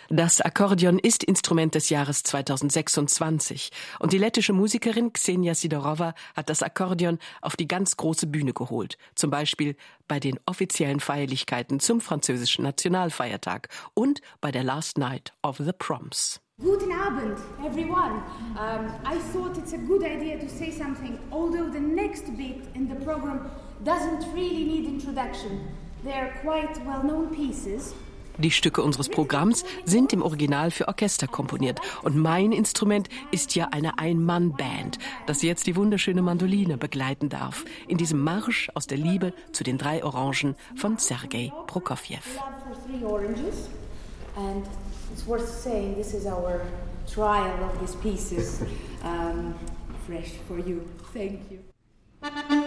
Das Akkordeon ist Instrument des Jahres 2026 und die lettische Musikerin Ksenia Sidorova hat das Akkordeon auf die ganz große Bühne geholt, zum Beispiel bei den offiziellen Feierlichkeiten zum französischen Nationalfeiertag und bei der Last Night of the Proms. Guten Abend, everyone. I thought it's a good idea to say something, although the next bit in the program doesn't really need introduction. They're quite well-known pieces. Die Stücke unseres Programms sind im Original für Orchester komponiert und mein Instrument ist ja eine Ein-Mann-Band, das jetzt die wunderschöne Mandoline begleiten darf in diesem Marsch aus der Liebe zu den 3 Orangen von Sergei Prokofjew. And it's worth saying this is our trial of these pieces, fresh for you. Thank you.